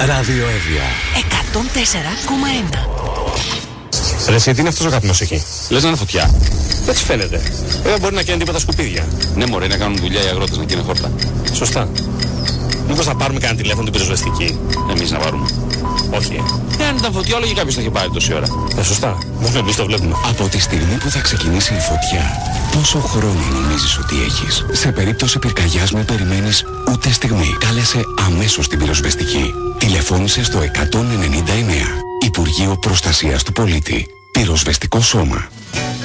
Ραδιοέβια 104,1. Ρε εσύ, τι είναι αυτός ο καπνός εκεί? Λες να είναι φωτιά? Έτσι φαίνεται. Δεν μπορεί να κάνει τίποτα σκουπίδια. Ναι μωρέ, να κάνουν δουλειά οι αγρότες, να καίνε χόρτα. Σωστά. Μήπως θα πάρουμε κανένα τηλέφωνο την πυροσβεστική? Εμείς να πάρουμε? Όχι. Αν ήταν φωτιά, όλο και κάποιος θα είχε πάρει τόση ώρα. Σωστά. Μόνο εμείς το βλέπουμε. Από τη στιγμή που θα ξεκινήσει η φωτιά, πόσο χρόνο νομίζεις ότι έχεις? Σε περίπτωση πυρκαγιάς μην περιμένεις ούτε στιγμή. Κάλεσε αμέσως την πυροσβεστική. Τηλεφώνησε στο 199. Υπουργείο Προστασίας του Πολίτη. Πυροσβεστικό Σώμα.